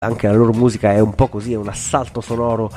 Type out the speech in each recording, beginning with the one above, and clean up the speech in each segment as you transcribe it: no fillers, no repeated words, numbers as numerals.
anche la loro musica è un po' così, è un assalto sonoro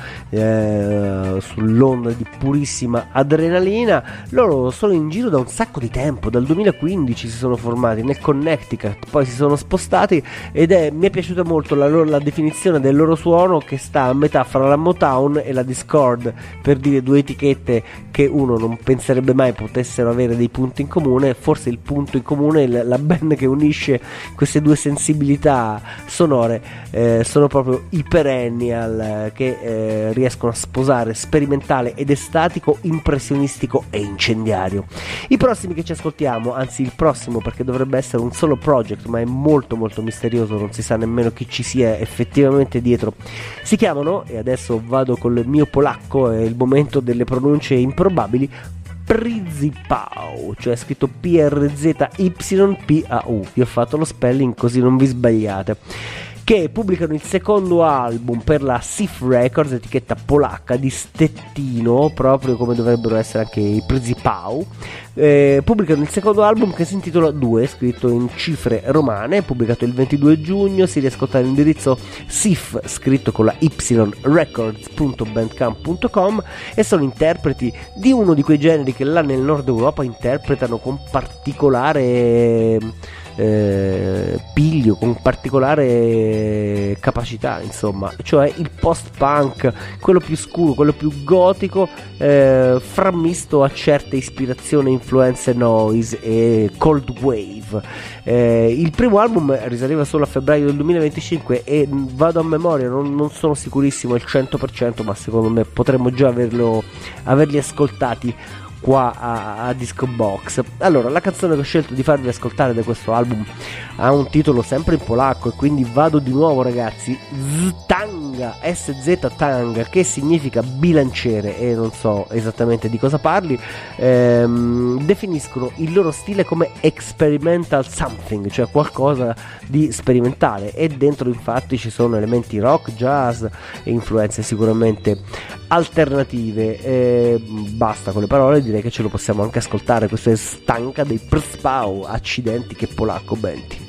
sull'onda di purissima adrenalina. Loro sono in giro da un sacco di tempo, dal 2015 si sono formati nel Connecticut, poi si sono spostati ed mi è piaciuta molto la definizione del loro suono, che sta a metà fra la Motown e la Discord, per dire due etichette che uno non penserebbe mai potessero avere dei punti in comune. Forse il punto in comune, la band che unisce queste due sensibilità sonore, sono proprio i Perennial, che riescono a sposare sperimentale ed estatico, impressionistico e incendiario. I prossimi che ci ascoltiamo, anzi il prossimo, perché dovrebbe essere un solo project ma è molto molto misterioso, non si sa nemmeno chi ci sia effettivamente dietro, si chiamano, e adesso vado con il mio polacco, è il momento delle pronunce improbabili, Przypał, cioè scritto PRZYPAU. Io ho fatto lo spelling così non vi sbagliate, che pubblicano il secondo album per la Sif Records, etichetta polacca di Stettino, proprio come dovrebbero essere anche i Przypał. Pubblicano il secondo album, che si intitola 2, scritto in cifre romane, pubblicato il 22 giugno. Si riascolta all'indirizzo Sif, scritto con la Y, records.bandcamp.com, e sono interpreti di uno di quei generi che là nel nord Europa interpretano con particolare piglio, con particolare capacità, insomma, cioè il post-punk, quello più scuro, quello più gotico, frammisto a certe ispirazioni e influenze noise e cold wave. Il primo album risaliva solo a febbraio del 2025 e vado a memoria, non sono sicurissimo al 100%, ma secondo me potremmo già averli ascoltati qua a Disco Box. Allora, la canzone che ho scelto di farvi ascoltare da questo album ha un titolo sempre in polacco, e quindi vado di nuovo, ragazzi. Stanga, SZ Tanga, che significa bilanciere, e non so esattamente di cosa parli. Definiscono il loro stile come experimental something, cioè qualcosa di sperimentale, e dentro infatti ci sono elementi rock, jazz e influenze sicuramente alternative. Basta con le parole, direi che ce lo possiamo anche ascoltare. Questo è Stanka dei Przypał. Accidenti che polacco, Benti.